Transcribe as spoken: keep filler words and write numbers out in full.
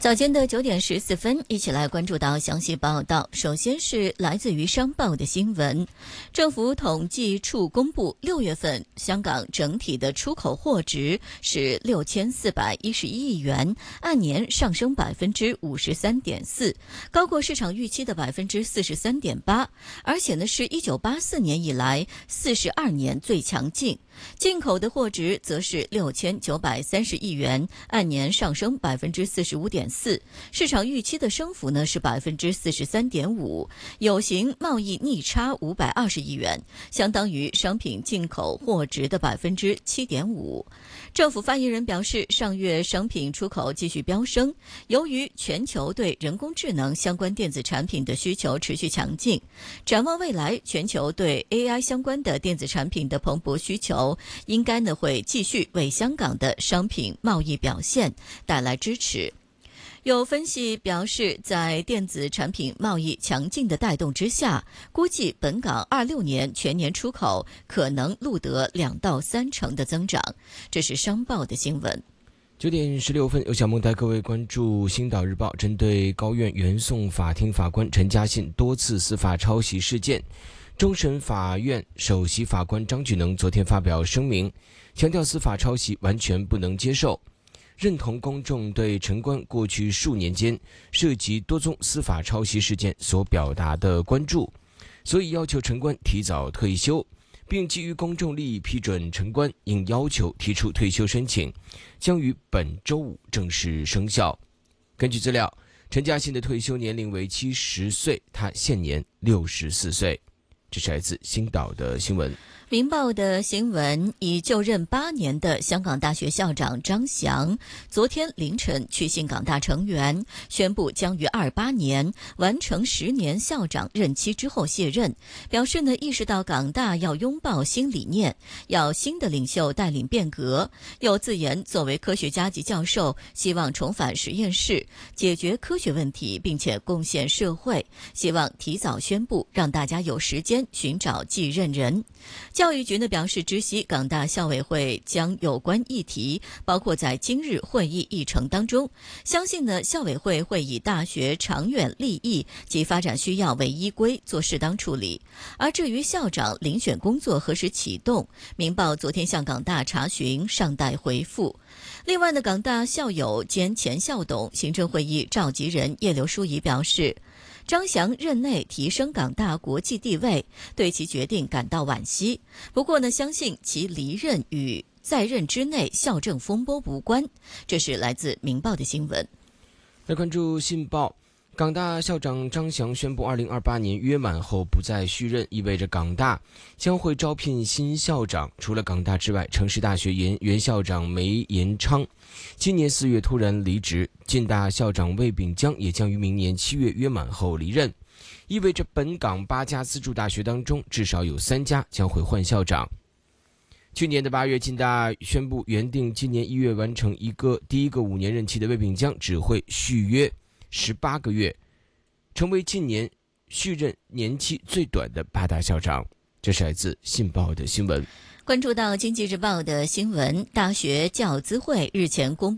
早间的九点十四分，一起来关注到详细报道。首先是来自于商报的新闻，政府统计处公布，六月份香港整体的出口货值是六千四百一十一亿元，按年上升百分之五十三点四，高过市场预期的百分之四十三点八，而且呢是一九八四年以来四十二年最强劲。进口的货值则是六千九百三十亿元，按年上升百分之四十五点四，市场预期的升幅呢是百分之四十三点五，有形贸易逆差五百二十亿元，相当于商品进口货值的百分之七点五。政府发言人表示，上月商品出口继续飙升，由于全球对人工智能相关电子产品的需求持续强劲，展望未来，全球对 A I 相关的电子产品的蓬勃需求，应该呢会继续为香港的商品贸易表现带来支持。有分析表示，在电子产品贸易强劲的带动之下，估计本港二六年全年出口可能录得两到三成的增长。这是商报的新闻。 九点十六分，由小梦带各位关注《星岛日报》针对高院原讼法庭法官陈嘉信多次司法抄袭事件，终审法院首席法官张举能昨天发表声明，强调司法抄袭完全不能接受，认同公众对陈官过去数年间涉及多宗司法抄袭事件所表达的关注，所以要求陈官提早退休，并基于公众利益批准陈官应要求提出退休申请，将于本周五正式生效。根据资料，陈嘉信的退休年龄为七十岁，他现年六十四岁。这是来自星岛的新闻。 明报的新闻，已就任八年的香港大学校长张翔，昨天凌晨去信港大成员，宣布将于二八年完成十年校长任期之后卸任，表示呢意识到港大要拥抱新理念，要新的领袖带领变革，又自言作为科学家及教授，希望重返实验室，解决科学问题，并且贡献社会，希望提早宣布，让大家有时间寻找继任人。教育局呢表示，知悉港大校委会将有关议题包括在今日会议议程当中，相信呢校委会会以大学长远利益及发展需要为依归做适当处理。而至于校长遴选工作何时启动，明报昨天向港大查询，尚待回复。另外呢，港大校友兼前校董、行政会议召集人叶刘淑仪表示，张翔任内提升港大国际地位，对其决定感到惋惜。不过呢，相信其离任与在任之内校政风波无关。这是来自明报的新闻。 来关注信报，港大校长张翔宣布，二零二八年约满后不再续任，意味着港大将会招聘新校长。除了港大之外，城市大学原原校长梅延昌今年四月突然离职，浸大校长魏炳江也将于明年七月约满后离任，意味着本港八家资助大学当中至少有三家将会换校长。去年的八月，浸大宣布原定今年一月完成一个第一个五年任期的魏炳江只会续约十八个月，成为近年续任年期最短的八大校长。这是来自信报的新闻。 关注到经济日报的新闻，大学教资会日前公布